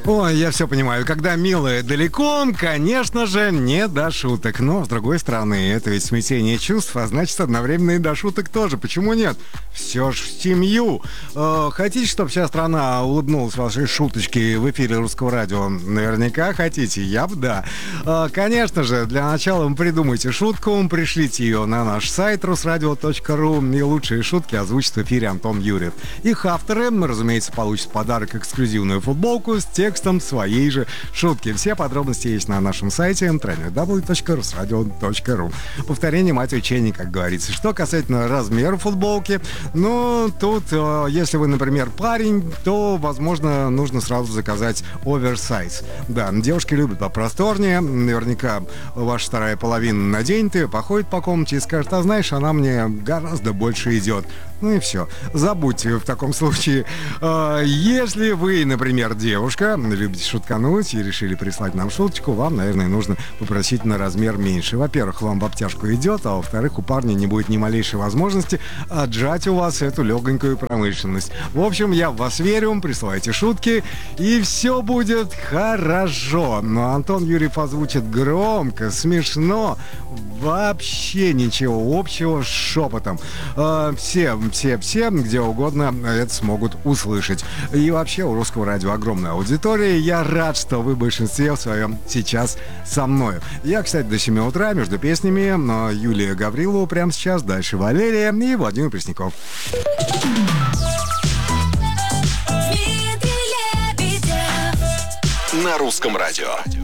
Ой, я все понимаю. Когда милая далеко, конечно же, не до шуток. Но, с другой стороны, это ведь смятение чувств, а значит, одновременно и до шуток тоже. Почему нет? Все ж в семью. Хотите, чтобы вся страна улыбнулась вашей шуточке в эфире Русского радио? Наверняка хотите. Я бы да. Конечно же, для начала вы придумайте шутку, пришлите ее на наш сайт rusradio.ru, и лучшие шутки озвучит в эфире Антон Юрьев. Их авторы, разумеется, получат в подарок эксклюзивную футболку с текстом своей же шутки. Все подробности есть на нашем сайте www.rusradio.ru. Повторение мать учения, как говорится. Что касательно размера футболки, ну, тут, если вы, например, парень, то, возможно, нужно сразу заказать оверсайз. Да, девушки любят попросторнее. Наверняка ваша вторая половина наденет ее, походит по комнате и скажет: а знаешь, она мне гораздо больше идет. Ну и все. Забудьте в таком случае. Если вы, например, девушка, любите шуткануть и решили прислать нам шуточку, вам, наверное, нужно попросить на размер меньше. Во-первых, вам в обтяжку идет, а во-вторых, у парня не будет ни малейшей возможности отжать у вас эту легонькую промышленность. В общем, я в вас верю, присылайте шутки, и все будет хорошо. Но Антон Юрьев озвучит громко, смешно, вообще ничего общего с шепотом. Все, где угодно это смогут услышать. И вообще у Русского радио огромная аудитория. Я рад, что вы в большинстве в своем сейчас со мной. Я, кстати, до 7 утра между песнями Юлия Гаврилова прямо сейчас, дальше Валерия и Владимир Пресняков. На Русском радио.